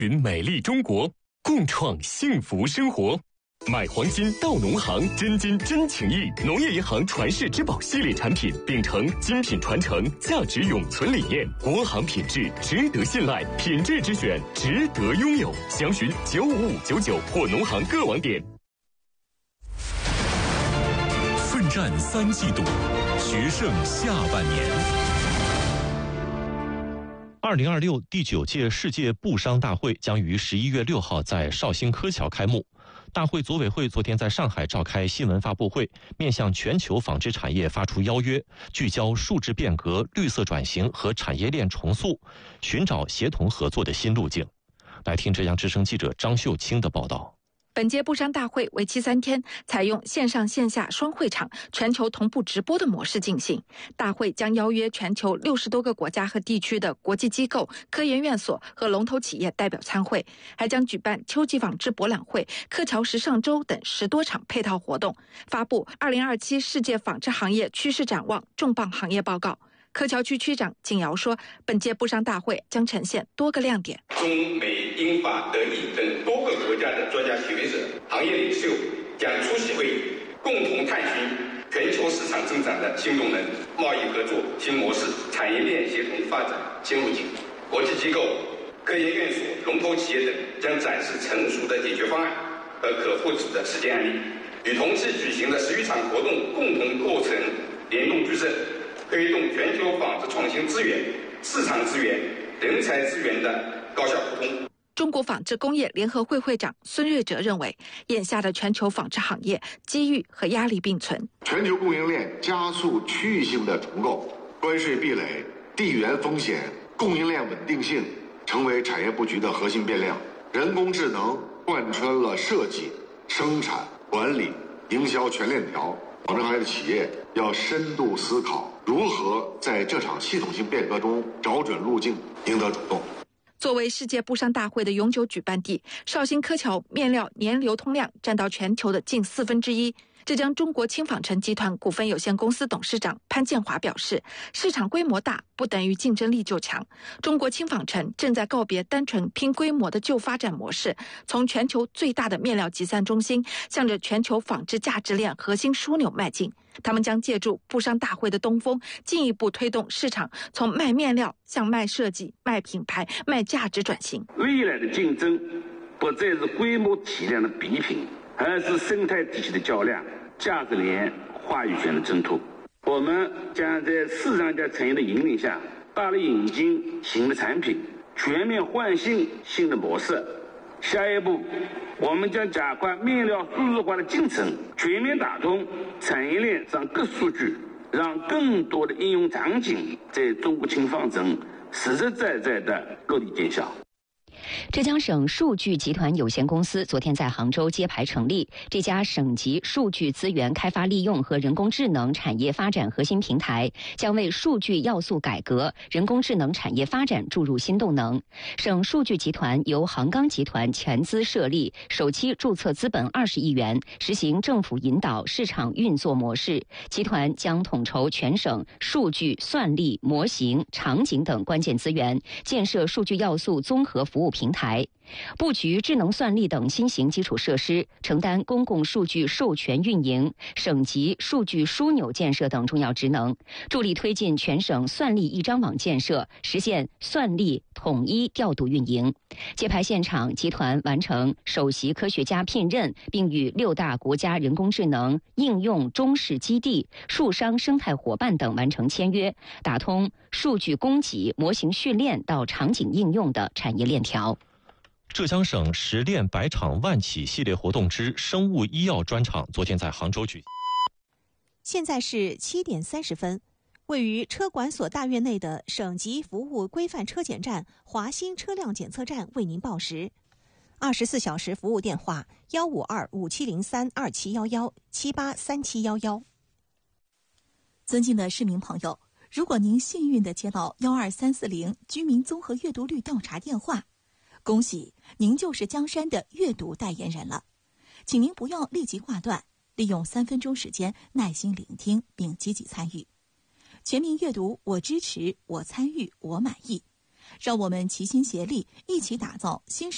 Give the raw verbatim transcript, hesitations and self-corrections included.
云美丽中国，共创幸福生活。买黄金到农行，真金真情谊。农业银行传世之宝系列产品，秉承精品传承、价值永存理念，国行品质，值得信赖，品质之选，值得拥有。详询九五五九九或农行各网点。 奋战三季度，决胜下半年。 二零二六第九届世界布商大会将于十一月六号在绍兴柯桥开幕。大会组委会昨天在上海召开新闻发布会，面向全球纺织产业发出邀约，聚焦数字变革、绿色转型和产业链重塑，寻找协同合作的新路径。来听浙江之声记者张秀清的报道。 本届布商大会为期三天，采用线上线下双会场、全球同步直播的模式进行。大会将邀约全球六十多个国家和地区的国际机构、科研院所和龙头企业代表参会，还将举办秋季纺织博览会、柯桥时尚周等十多场配套活动，发布二零二七世界纺织行业趋势展望重磅行业报告。柯桥区区长景尧说，本届布商大会将呈现多个亮点。 中美英法德意等多个国家的专家学者、行业领袖将出席会议，共同探寻全球市场增长的新动能、贸易合作新模式、产业链协同发展新路径。国际机构、科研院所、龙头企业等将展示成熟的解决方案和可复制的实践案例，与同期举行的十余场活动共同构成联动矩阵，推动全球纺织创新资源、市场资源、人才资源的高效互通。 中国纺织工业联合会会长孙瑞哲认为，眼下的全球纺织行业机遇和压力并存。 全球供应链加速区域性的重构，关税壁垒、地缘风险、供应链稳定性成为产业布局的核心变量。人工智能贯穿了设计、生产、管理、营销全链条。纺织行业的企业要深度思考如何在这场系统性变革中找准路径，赢得主动。 作为世界布商大会的永久举办地，绍兴柯桥面料年流通量占到全球的近四分之一。浙江中国轻纺城集团股份有限公司董事长潘建华表示，市场规模大不等于竞争力就强。中国轻纺城正在告别单纯拼规模的旧发展模式，从全球最大的面料集散中心向着全球纺织价值链核心枢纽迈进。他们将借助布商大会的东风，进一步推动市场从卖面料向卖设计、卖品牌、卖价值转型。 未来的竞争不再是规模体量的比拼，而是生态体系的较量、价值链话语权的争夺。我们将在市场加产业的引领下，大力引进新的产品，全面换新新的模式。下一步，我们将加快面料数字化的进程，全面打通产业链上各数据，让更多的应用场景在中国轻纺城实实在在的落地见效。 浙江省数据集团有限公司昨天在杭州揭牌成立，这家省级数据资源开发利用和人工智能产业发展核心平台，将为数据要素改革、人工智能产业发展注入新动能。省数据集团由杭钢集团全资设立，首期注册资本二十亿元，实行政府引导市场运作模式。集团将统筹全省数据、算力、模型、场景等关键资源，建设数据要素综合服务平台，布局智能算力等新型基础设施，承担公共数据授权运营、省级数据枢纽建设等重要职能，助力推进全省算力一张网建设，实现算力统一调度运营。揭牌现场，集团完成首席科学家聘任，并与六大国家人工智能应用中试基地、数商生态伙伴等完成签约，打通数据供给、模型训练到场景应用的产业链条。 浙江省十炼百厂万企系列活动之生物医药专场昨天在杭州举行。 现在是七点三十分，位于车管所大院内的省级服务规范车检站华新车辆检测站为您报时。二十四小时服务电话：幺五二五七零三二七幺幺七八三七幺幺。 尊敬的市民朋友，如果您幸运地接到幺二三四零居民综合阅读率调查电话，恭喜您就是江山的阅读代言人了，请您不要立即挂断，利用三分钟时间耐心聆听并积极参与。全民阅读，我支持，我参与，我满意。让我们齐心协力，一起打造新时